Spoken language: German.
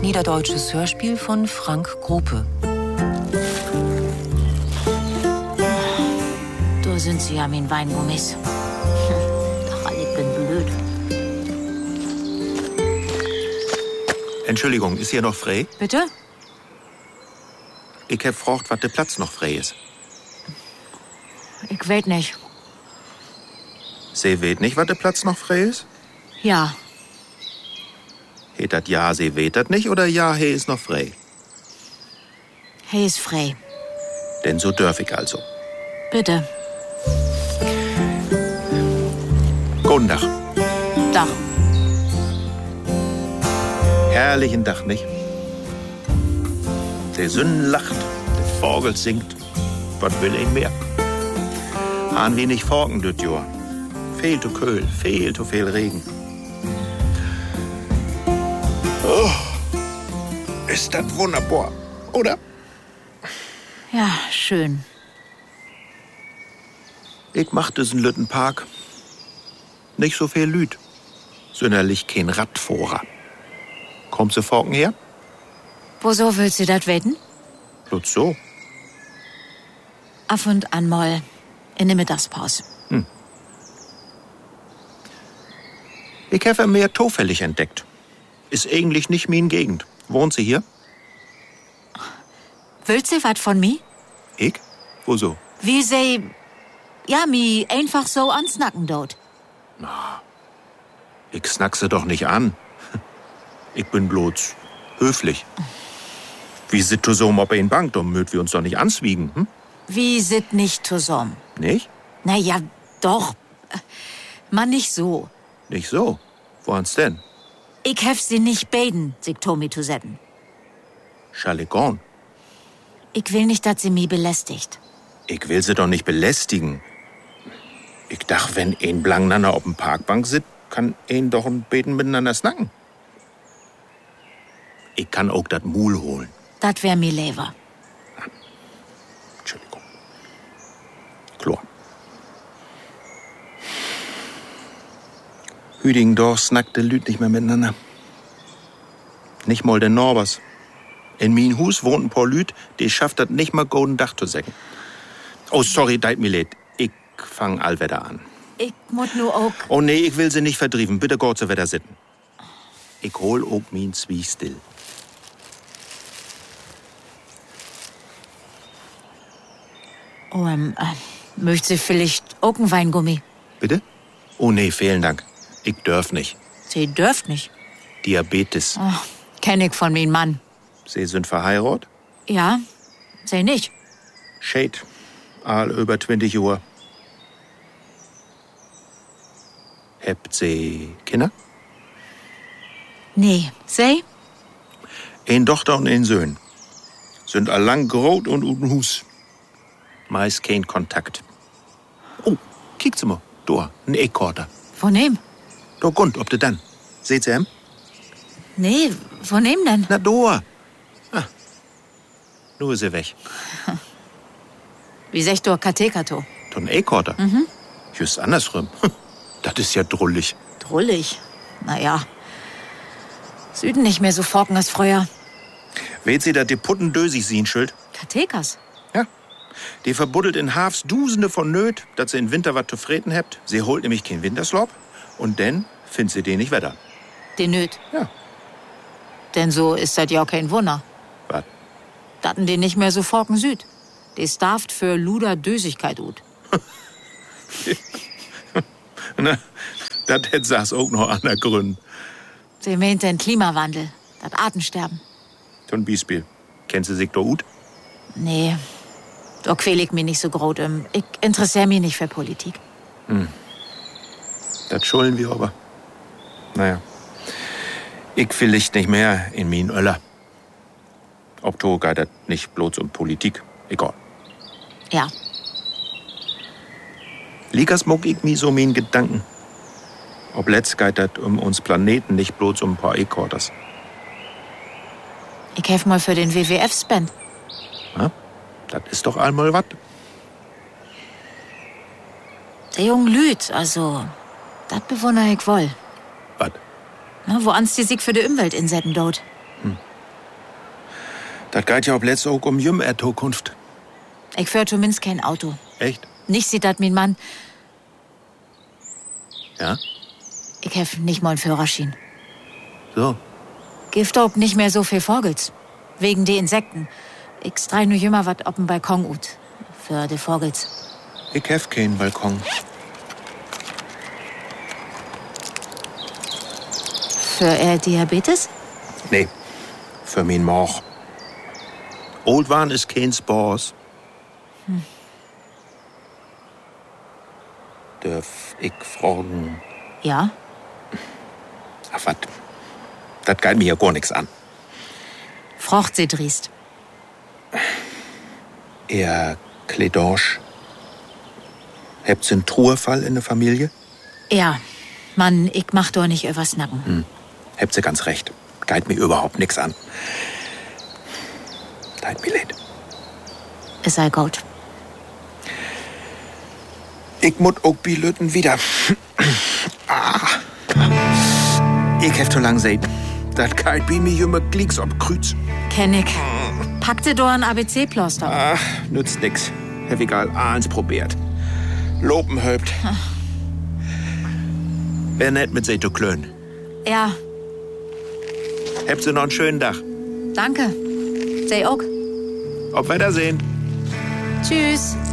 Niederdeutsches Hörspiel von Frank Gruppe. Da sind sie ja, mein Weingummis. Doch, ich bin blöd. Entschuldigung, ist hier noch frei? Bitte? Ich hab gefragt, was der Platz noch frei ist. Ich weiß nicht. Sie weet nicht, was der Platz noch frei ist? Ja. Heet dat ja, sie weet dat nicht, oder ja, he ist noch frei? Hey ist frei. Denn so dürf ich also. Bitte. Guten Tag. Dach. Herrlichen Tag, nicht? Der Sünden lacht, der Vogel singt. Was will ich mehr? An wenig Forken düt Jahr. Viel zu Köhl, viel zu viel Regen. Oh, ist das wunderbar, oder? Ja, schön. Ich mach diesen lütten Park. Nicht so viel Lüd. Sünderlich kein Radfahrer. Kommt sie Forken her? Wieso willst du das wetten? Bloß so. Ab und an mal in der Mittagspause. Ich habe mehr zufällig entdeckt. Ist eigentlich nicht min Gegend. Wohnt sie hier? Willst du was von mir? Ich? Wo so? Wie sie, ja, mi einfach so ansnacken dort. Ich snack sie doch nicht an. Ich bin bloß höflich. Wie sit du so ob in Bank, dann möt wir uns doch nicht answiegen, hm? Wie sit nicht zusammen? Nicht? Na ja, doch. Man nicht so. Nicht so. Woans denn? Ich hef sie nicht beten, sich Tommy zu setzen. Schaligon. Ich will nicht, dass sie mich belästigt. Ich will sie doch nicht belästigen. Ich dach, wenn ein blankeinander auf dem Parkbank sit, kann ein doch ein Beten miteinander snacken. Ich kann auch dat Mul holen. Das wär mir lieber. Entschuldigung. Chlor. Hüdingendorf snackte Lüd nicht mehr miteinander. Nicht mal der Norbers. In min Hus wohnt ein paar Lüd, die schafft das nicht mal golden Dach zu sägen. Oh, sorry, deit mir leid. Ich fang allwetter an. Ich muss nur auch. Oh nee, ich will sie nicht verdrieven. Bitte Gott zu Wetter sitten. Ich hol auch min Zwie still. Oh, möcht sie vielleicht auch ein Weingummi? Bitte? Oh nee, vielen Dank. Ich dürf nicht. Sie dürft nicht. Diabetes. Oh, kenn ich von min Mann. Sie sind verheiratet? Ja, sie nicht. Shade. All über 20 Uhr. Habt Sie Kinder? Nee, sie? Ein Tochter und ein Sohn. Sind allang grot und uten Hus. Meist kein Kontakt. Oh, kiekt sie mal. Da, ein Eckkorter. Von ihm? Da Gund, ob de dann. Seht sie hem? Nee, von ihm denn? Na, da. Ah. Nu ist sie weg. Wie sech du Katekato? Da ein Eckkorter. Just andersrum. Das ist ja drullig. Drullig. Naja. Süden nicht mehr so forken als früher. Weht sie, dass die Putten dösig sehen, Schuld? Katekas? Ja. Die verbuddelt in Hafs Dusende von Nöt, dass sie in Winter wat zu freten hebt. Sie holt nämlich kein Winterslop. Und denn findet sie den nicht wetter. Den nöt. Ja. Denn so ist das ja auch kein Wunder. Was? Datten den nicht mehr so forken Süd. Die starft für Luder Dösigkeit ut. Na, das hätt saß auch noch an der Grün. Sie meint den Klimawandel, das Artensterben. So ein Beispiel. Kennst du sich da gut? Nee, da quäl ich mich nicht so grot. Ich interessiere mich nicht für Politik. Das schulden wir aber. Naja. Ich vielleicht nicht mehr in min Öller. Ob to geht das nicht bloß um Politik. Egal. Ja, Likas muck ich mi so min Gedanken. Ob letzt geht das um uns Planeten nicht bloß um ein paar Eckorders. ich helf mal für den WWF-Spend. Ja? Das ist doch einmal wat. Der jungen Lüd, also, das bewundere ich wohl. Wat? Na, wo ans die sich für die Umwelt insetten dort. Das geht ja ob letzt auch um Jüm-Tokunft. Ich führ zumindest kein Auto. Echt? Nicht sieht dat mein Mann. Ja? Ich hef nicht mal einen Führerschein. So. Gibt auch nicht mehr so viel Vogels. Wegen die Insekten. Ich strei nur immer wat op'n Balkon ut. Für die Vogels. Ich hef keinen Balkon. Für Diabetes? Nee, für mein Moch. Oldwan ist kein Spors. Dürf ich fragen? Ja. Ach, wat? Das geht mir ja gar nix an. Frocht sie driest. Ihr Kledosch. Habt's einen Truhefall in der Familie? Ja. Mann, ich mach doch nicht übers Nacken. Habt sie ganz recht. Geht mir überhaupt nix an. Tut mir leid. Es sei gut. Ich muss auch Bilöten wieder. Ich hef zu lang sehen. Das geht bei mir immer Klicks ob Kreuz. Kenn ich. Packte doch ein ABC-Ploster. Ach, nützt nix. Hab egal, eins probiert. Lopen höbt. Wär nett mit se zu klönen. Ja, Habt sie noch einen schönen Tag. danke. Sei auch. Auf Wiedersehen. Tschüss.